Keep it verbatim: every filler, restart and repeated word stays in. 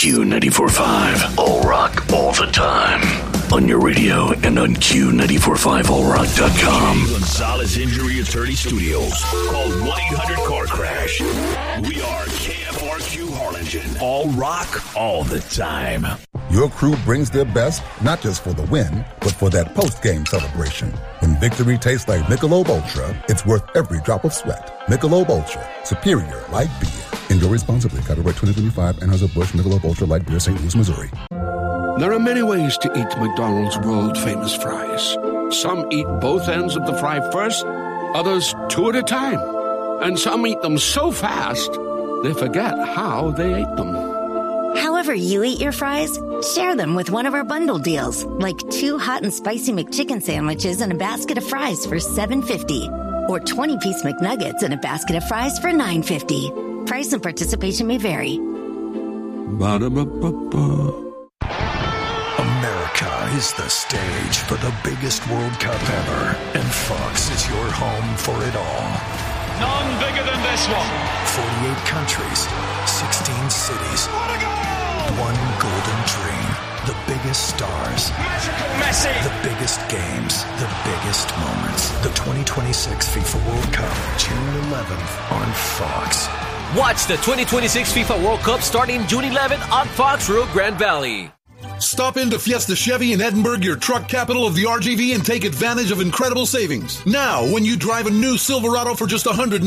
Q ninety-four point five. All rock, all the time. On your radio and on Q ninety-four point five all rock dot com. Gonzalez Injury Attorney Studios. Call one eight hundred car crash. We are K F R Q Harlingen. All rock, all the time. Your crew brings their best, not just for the win, but for that post-game celebration. When victory tastes like Michelob Ultra, it's worth every drop of sweat. Michelob Ultra, superior light beer. Enjoy responsibly. Copyright twenty twenty-five, Anheuser-Busch, Michelob Ultra Light Beer, Saint Louis, Missouri. There are many ways to eat McDonald's world-famous fries. Some eat both ends of the fry first, others two at a time. And some eat them so fast, they forget how they ate them. However you eat your fries, share them with one of our bundle deals, like two hot and spicy McChicken sandwiches and a basket of fries for seven fifty, or twenty-piece McNuggets and a basket of fries for nine fifty. Price and participation may vary. Ba-da-ba-ba-ba. America is the stage for the biggest World Cup ever, and Fox is your home for it all. None bigger than this one. forty-eight countries, sixteen cities. What a goal! One golden dream. The biggest stars. Magical Messi. The biggest games. The biggest moments. The twenty twenty-six FIFA World Cup, June eleventh on Fox. Watch the twenty twenty-six FIFA World Cup starting June eleventh on Fox Rio Grande Valley. Stop into Fiesta Chevy in Edinburgh, your truck capital of the R G V, and take advantage of incredible savings. Now, when you drive a new Silverado for just one hundred